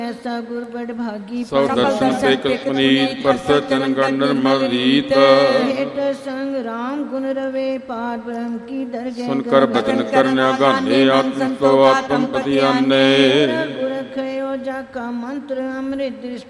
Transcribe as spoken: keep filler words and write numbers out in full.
ਐਸਾ ਗੁਰ ਬੜ ਭਾਗੀ ਸਭ ਦਰਸ਼ਨ ਤੇ ਕਸਮਨੀਤ ਪਰਸਤ ਚੰਗਣ ਨਿਰਮਲ ਰੀਤ ਹੇਟ ਸੰਗ ਰਾਮ ਗੁਣ ਰਵੇ ਪਾਰ ਬ੍ਰਹਮ ਕੀ ਦਰਗਹਿ ਸੁਨ ਕਰ ਬਚਨ ਕਰਨਿਆ ਗਾਨੇ ਆਤਮ ਸੋ ਆਤਮ ਪਤਿਆਨੇ ਗੁਰ ਖਯੋ ਜਾ ਕਾ ਮੰਤਰ ਅੰਮ੍ਰਿਤ ਦ੍ਰਿਸ਼